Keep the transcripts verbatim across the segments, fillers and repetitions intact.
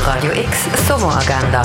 Radio X Sommeragenda.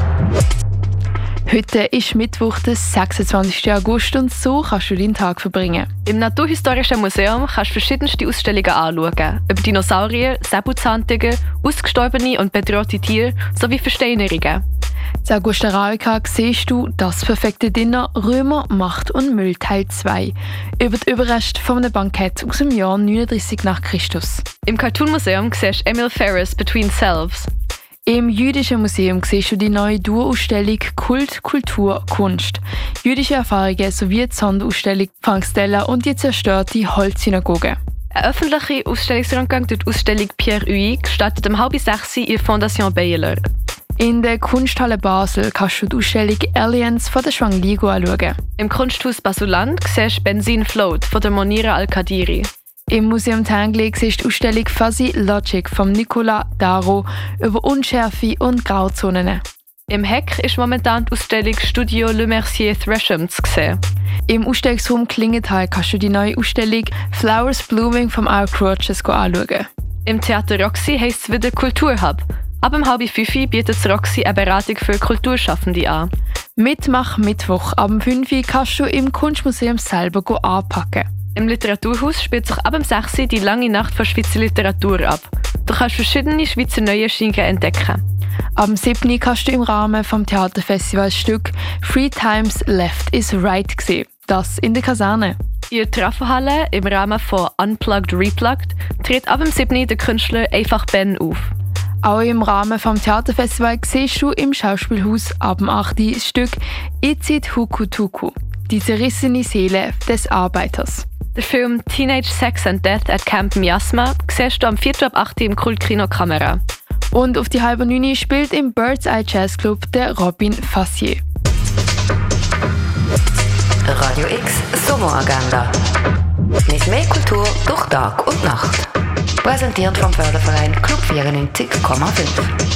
Heute ist Mittwoch, der sechsundzwanzigsten August, und so kannst du deinen Tag verbringen. Im Naturhistorischen Museum kannst du verschiedenste Ausstellungen anschauen. Über Dinosaurier, Säbelzahntiger, ausgestorbene und bedrohte Tiere sowie Versteinerungen. In Augusta Raurica siehst du «Das perfekte Dinner, Römer, Macht und Müll» Teil zwei. Über die Überreste von einem Bankett aus dem Jahr neununddreißig nach Christus. Im Cartoon Museum siehst du Emil Ferris «Between Selves». Im Jüdischen Museum siehst du die neue Dauerausstellung «Kult, Kultur, Kunst». Jüdische Erfahrungen sowie die Sonderausstellung «Pfangstella» und die zerstörte Holzsynagoge. Ein öffentlicher Ausstellungsrundgang durch die Ausstellung Pierre Huy startet um halb sechs in der Fondation Baylor. In der Kunsthalle Basel kannst du die Ausstellung «Aliens» von der Schwangligo anschauen. Im Kunsthaus Basuland siehst du «Benzin Float» von der Monira Al-Kadiri. Im Museum Tangley siehst du die Ausstellung «Fuzzy Logic» von Nicolas Darro über Unschärfe und Grauzonen. Im Heck ist momentan die Ausstellung «Studio Le Mercier Thresham» zu sehen. Im Ausstellungsraum Klingenthal kannst du die neue Ausstellung «Flowers Blooming» vom Arc Roaches anschauen. Im Theater Roxy heisst es wieder «Kulturhub». Ab um halb fünf bietet das Roxy eine Beratung für Kulturschaffende an. Mitmach Mittwoch ab um fünf Uhr kannst du im Kunstmuseum selber anpacken. Im Literaturhaus spielt sich ab um sechs Uhr die lange Nacht von Schweizer Literatur ab. Du kannst verschiedene Schweizer Neuerscheinungen entdecken. Am siebten Uhr kannst du im Rahmen des Theaterfestivals Stück «Three Times Left is Right» sehen. Das in der Kaserne. In der Trafo-Halle im Rahmen von «Unplugged Replugged» tritt ab um siebten Uhr der Künstler «Einfach Ben» auf. Auch im Rahmen des Theaterfestivals siehst du im Schauspielhaus ab dem achten Uhr das Stück «Izit Hukutuku», die zerrissene Seele des Arbeiters. Der Film «Teenage Sex and Death at Camp Miasma» siehst du am vierten ab acht Uhr im Kultkino Kamera. Und auf die halbe neun Uhr spielt im Bird's Eye Jazz Club der Robin Fassier. Radio X Sommeragenda. Mit mehr Kultur durch Tag und Nacht. Präsentiert vom Förderverein Club vierundneunzig Komma fünf.